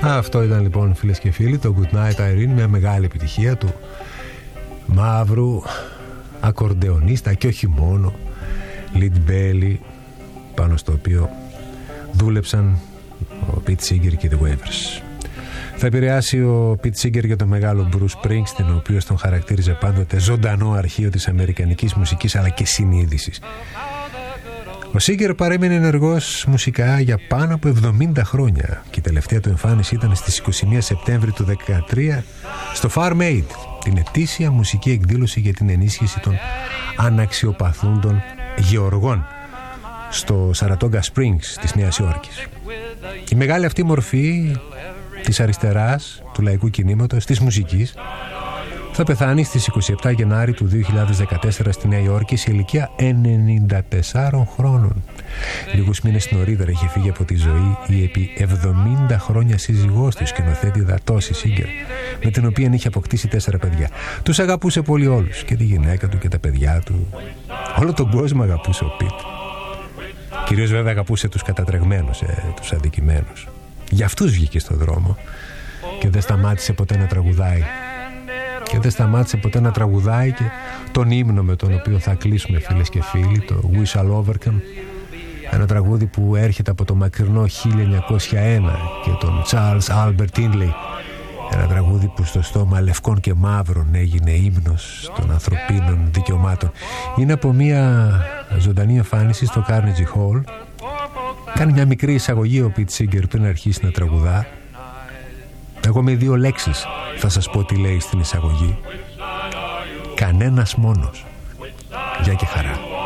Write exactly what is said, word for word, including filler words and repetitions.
Αυτό ήταν λοιπόν, φίλες και φίλοι, το Good Night Irene, μια μεγάλη επιτυχία του μαύρου ακορντεονίστα και όχι μόνο, lead belly, πάνω στο οποίο δούλεψαν ο Pete Seeger και The Waivers. Θα επηρεάσει ο Pete Seeger για τον μεγάλο Bruce Springsteen, ο οποίος τον χαρακτήριζε πάντοτε ζωντανό αρχείο της αμερικανικής μουσικής αλλά και συνείδησης. Ο Seeger παρέμεινε ενεργός μουσικά για πάνω από εβδομήντα χρόνια και η τελευταία του εμφάνιση ήταν στις είκοσι μία Σεπτέμβρη του δεκατρία στο Farm Aid, την ετήσια μουσική εκδήλωση για την ενίσχυση των αναξιοπαθούντων γεωργών στο Saratoga Springs της Νέας Υόρκης. Η μεγάλη αυτή μορφή της αριστεράς, του λαϊκού κινήματος, της μουσικής, θα πεθάνει στις είκοσι επτά Γενάρη του δύο χιλιάδες δεκατέσσερα στη Νέα Υόρκη σε ηλικία ενενήντα τεσσάρων χρόνων. Λίγους μήνες νωρίτερα είχε φύγει από τη ζωή η επί εβδομήντα χρόνια σύζυγός του, σκηνοθέτηδα Τόση Seeger, με την οποία είχε αποκτήσει τέσσερα παιδιά. Τους αγαπούσε πολύ όλους, και τη γυναίκα του και τα παιδιά του. Όλο τον κόσμο αγαπούσε ο Πιτ. Κυρίως βέβαια αγαπούσε τους κατατρεγμένους, ε, τους αδικημένους. Για αυτούς βγήκε στον δρόμο και δεν σταμάτησε ποτέ να τραγουδάει. Και δεν σταμάτησε ποτέ να τραγουδάει και τον ύμνο με τον οποίο θα κλείσουμε, φίλες και φίλοι, το We Shall Overcome, ένα τραγούδι που έρχεται από το μακρινό χίλια εννιακόσια ένα και τον Charles Albert Tindley, ένα τραγούδι που στο στόμα λευκών και μαύρων έγινε ύμνος των ανθρωπίνων δικαιωμάτων. Είναι από μια ζωντανή εμφάνιση στο Carnegie Hall. Κάνει μια μικρή εισαγωγή ο Pete Seeger πριν αρχίσει να τραγουδά. Εγώ με δύο λέξεις θα σας πω τι λέει στην εισαγωγή. Κανένας μόνος. Γεια και χαρά.